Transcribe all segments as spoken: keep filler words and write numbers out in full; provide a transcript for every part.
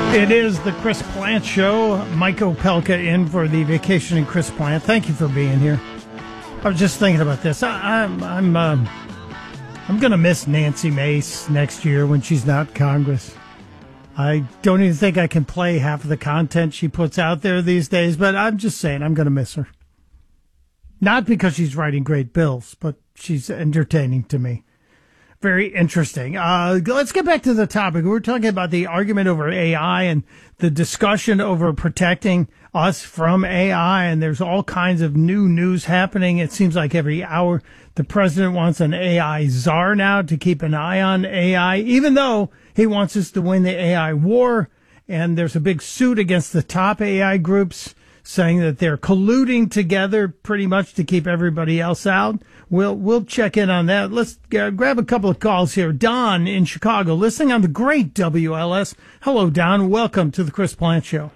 It is the Chris Plant Show. Mike Opelka in for the Vacationing Chris Plant. Thank you for being here. I was just thinking about this. I, I'm I'm um, I'm going to miss Nancy Mace next year when she's not in Congress. I don't even think I can play half of the content she puts out there these days, but I'm just saying I'm going to miss her. Not because she's writing great bills, but she's entertaining to me. Very interesting. Uh, let's get back to the topic. We're talking about the argument over A I and the discussion over protecting us from A I. And there's all kinds of new news happening. It seems like every hour the president wants an A I czar now to keep an eye on A I, even though he wants us to win the A I war. And there's a big suit against the top A I groups saying that they're colluding together pretty much to keep everybody else out. We'll we'll check in on that. Let's uh, grab a couple of calls here. Don in Chicago, listening on the great W L S. Hello, Don. Welcome to the Chris Plant Show.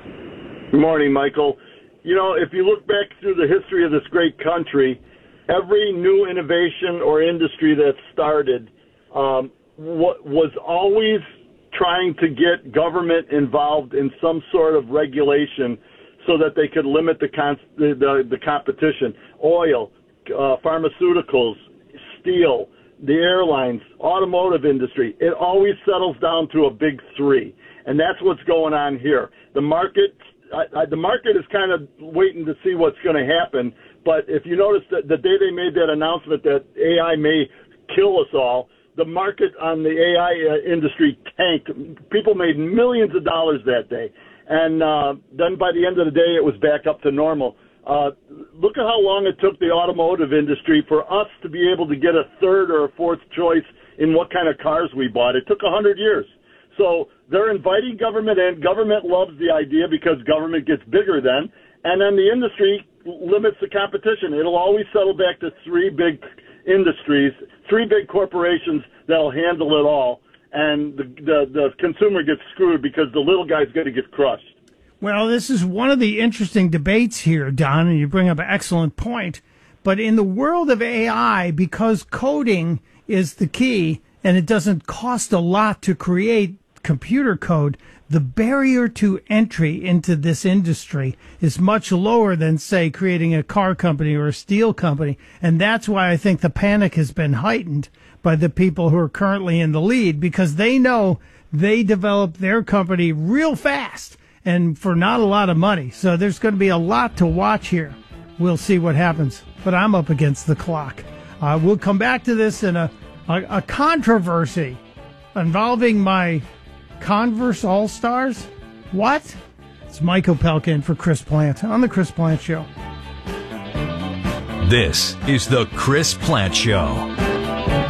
Good morning, Michael. You know, if you look back through the history of this great country, every new innovation or industry that started um, what was always trying to get government involved in some sort of regulation so that they could limit the con- the, the, the competition. Oil, uh, pharmaceuticals, steel, the airlines, automotive industry. It always settles down to a big three, and that's what's going on here. The market, I, I, the market is kind of waiting to see what's going to happen. But if you notice that the day they made that announcement that A I may kill us all, the market on the A I uh, industry tanked. People made millions of dollars that day. And uh, then by the end of the day, it was back up to normal. Uh, look at how long it took the automotive industry for us to be able to get a third or a fourth choice in what kind of cars we bought. It took one hundred years. So they're inviting government in. Government loves the idea because government gets bigger then. And then the industry limits the competition. It'll always settle back to three big industries, three big corporations that'll handle it all. And the, the the consumer gets screwed because the little guy's going to get crushed. Well, this is one of the interesting debates here, Don, and you bring up an excellent point. But in the world of A I, because coding is the key and it doesn't cost a lot to create computer code, the barrier to entry into this industry is much lower than, say, creating a car company or a steel company. And that's why I think the panic has been heightened by the people who are currently in the lead, because they know they developed their company real fast and for not a lot of money. So there's going to be a lot to watch here. We'll see what happens. But I'm up against the clock. Uh, we'll come back to this in a, a, a controversy involving my Converse All-Stars. What? It's Mike Opelka in for Chris Plant on the Chris Plant Show. This is the Chris Plant Show.